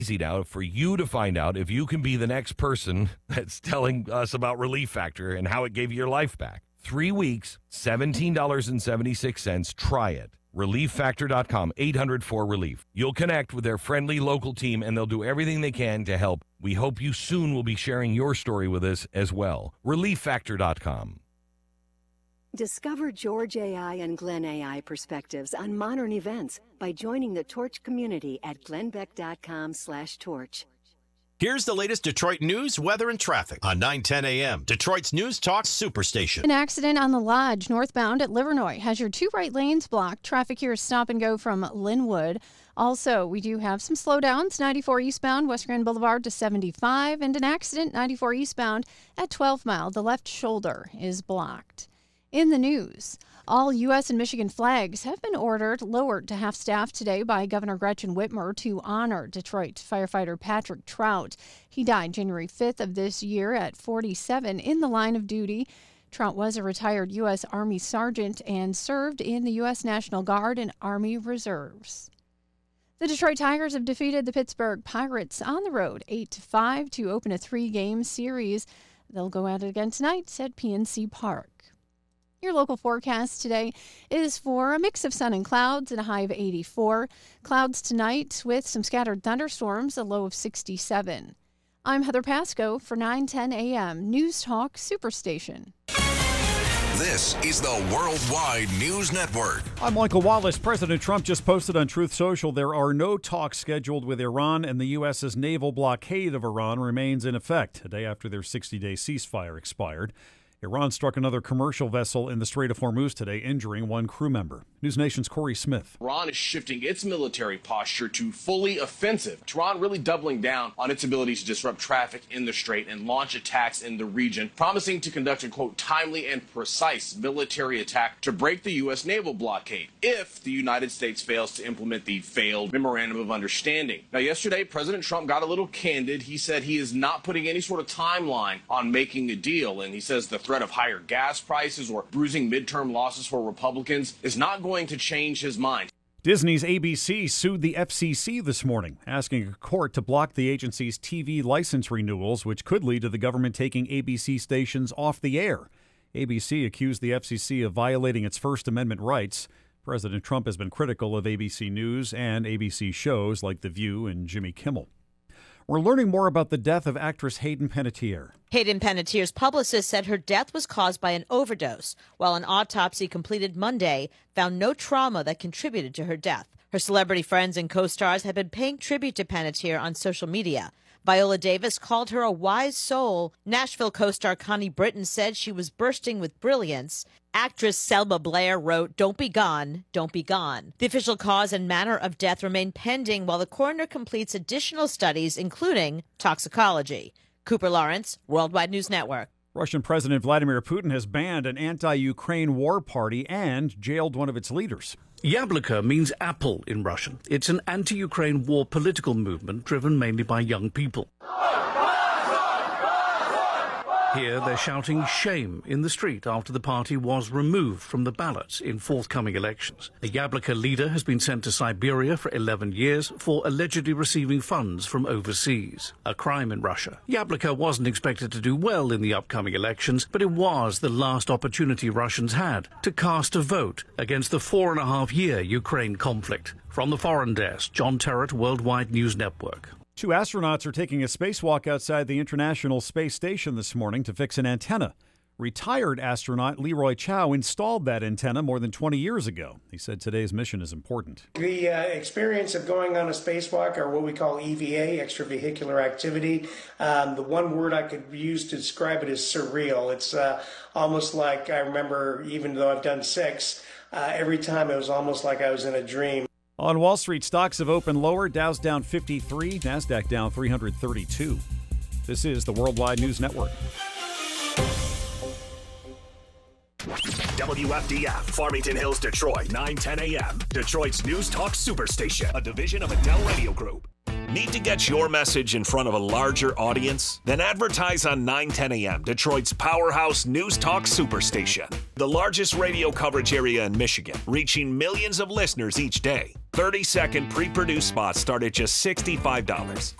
Easy now for you to find out if you can be the next person that's telling us about Relief Factor and how it gave you your life back. 3 weeks, $17.76. Try it. ReliefFactor.com, 800-4RELIEF. You'll connect with their friendly local team, and they'll do everything they can to help. We hope you soon will be sharing your story with us as well. ReliefFactor.com. Discover George AI and Glenn AI perspectives on modern events by joining the Torch community at glennbeck.com/torch. Here's the latest Detroit news, weather, and traffic on 910 a.m. Detroit's News Talk Superstation. An accident on the Lodge northbound at Livernois has your 2 right lanes blocked. Traffic here is stop and go from Linwood. Also, we do have some slowdowns. 94 eastbound, West Grand Boulevard to 75, and an accident 94 eastbound at 12 Mile. The left shoulder is blocked. In the news, all U.S. and Michigan flags have been lowered to half-staff today by Governor Gretchen Whitmer to honor Detroit firefighter Patrick Trout. He died January 5th of this year at 47 in the line of duty. Trout was a retired U.S. Army sergeant and served in the U.S. National Guard and Army Reserves. The Detroit Tigers have defeated the Pittsburgh Pirates on the road 8-5 to open a 3-game series. They'll go at it again tonight at PNC Park. Your local forecast today is for a mix of sun and clouds and a high of 84. Clouds tonight with some scattered thunderstorms, a low of 67. I'm Heather Pasco for 910 a.m. News Talk Superstation. This is the Worldwide News Network. I'm Michael Wallace. President Trump just posted on Truth Social there are no talks scheduled with Iran, and the U.S.'s naval blockade of Iran remains in effect a day after their 60-day ceasefire expired. Iran struck another commercial vessel in the Strait of Hormuz today, injuring 1 crew member. News Nation's Corey Smith. Iran is shifting its military posture to fully offensive. Iran really doubling down on its ability to disrupt traffic in the Strait and launch attacks in the region, promising to conduct a, quote, timely and precise military attack to break the U.S. naval blockade if the United States fails to implement the failed Memorandum of Understanding. Now, yesterday, President Trump got a little candid. He said he is not putting any sort of timeline on making a deal, and he says the threat of higher gas prices or bruising midterm losses for Republicans is not going to change his mind. Disney's ABC sued the FCC this morning, asking a court to block the agency's TV license renewals, which could lead to the government taking ABC stations off the air. ABC accused the FCC of violating its First Amendment rights. President Trump has been critical of ABC News and ABC shows like The View and Jimmy Kimmel. We're learning more about the death of actress Hayden Panettiere. Hayden Panettiere's publicist said her death was caused by an overdose, while an autopsy completed Monday found no trauma that contributed to her death. Her celebrity friends and co-stars have been paying tribute to Panettiere on social media. Viola Davis called her a wise soul. Nashville co-star Connie Britton said she was bursting with brilliance. Actress Selma Blair wrote, "Don't be gone, don't be gone." The official cause and manner of death remain pending while the coroner completes additional studies, including toxicology. Cooper Lawrence, Worldwide News Network. Russian President Vladimir Putin has banned an anti-Ukraine war party and jailed one of its leaders. Yabloko means apple in Russian. It's an anti-Ukraine war political movement driven mainly by young people. Here they're shouting shame in the street after the party was removed from the ballot in forthcoming elections. The Yabloko leader has been sent to Siberia for 11 years for allegedly receiving funds from overseas, a crime in Russia. Yabloko wasn't expected to do well in the upcoming elections, but it was the last opportunity Russians had to cast a vote against the 4.5-year Ukraine conflict. From the Foreign Desk, John Terrett, Worldwide News Network. 2 astronauts are taking a spacewalk outside the International Space Station this morning to fix an antenna. Retired astronaut Leroy Chow installed that antenna more than 20 years ago. He said today's mission is important. The experience of going on a spacewalk, or what we call EVA, extravehicular activity, the one word I could use to describe it is surreal. It's almost like, I remember, even though I've done 6, every time it was almost like I was in a dream. On Wall Street, stocks have opened lower. Dow's down 53, NASDAQ down 332. This is the Worldwide News Network. WFDF, Farmington Hills, Detroit, 910 a.m. Detroit's News Talk Superstation, a division of Adele Radio Group. Need to get your message in front of a larger audience? Then advertise on 910 a.m., Detroit's powerhouse News Talk Superstation. The largest radio coverage area in Michigan, reaching millions of listeners each day. 30-second pre-produced spots start at just $65.